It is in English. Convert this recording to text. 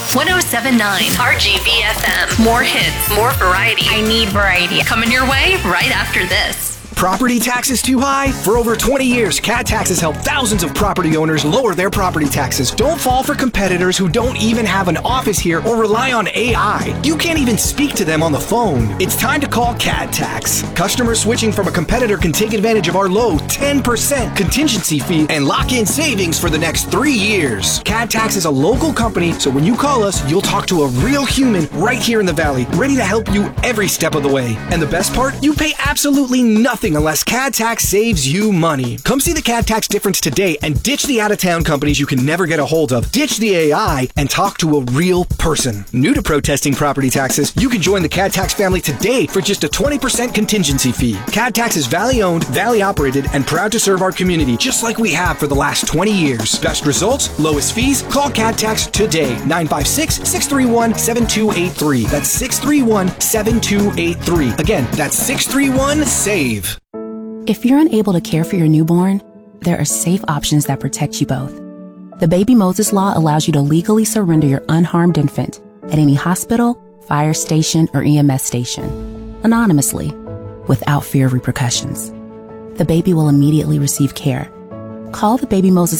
1079 RGVFM. More hits, more variety. I need variety. Coming your way right after this. Property taxes too high? For over 20 years, CAT Tax has helped thousands of property owners lower their property taxes. Don't fall for competitors who don't even have an office here or rely on AI. You can't even speak to them on the phone. It's time to call CAT Tax. Customers switching from a competitor can take advantage of our low 10% contingency fee and lock in savings for the next 3 years. CAT Tax is a local company, so when you call us, you'll talk to a real human right here in the Valley, ready to help you every step of the way. And the best part? You pay absolutely nothing unless CAT Tax saves you money. Come see the CAT Tax difference today and ditch the out-of-town companies you can never get a hold of. Ditch the AI and talk to a real person. New to protesting property taxes, you can join the CAT Tax family today for just a 20% contingency fee. CAT Tax is Valley-owned, Valley-operated, and proud to serve our community, just like we have for the last 20 years. Best results, lowest fees? Call CAT Tax today. 956-631-7283. That's 631-7283. Again, that's 631-SAVE. If you're unable to care for your newborn, there are safe options that protect you both. The Baby Moses Law allows you to legally surrender your unharmed infant at any hospital, fire station, or EMS station, anonymously, without fear of repercussions. The baby will immediately receive care. Call the Baby Moses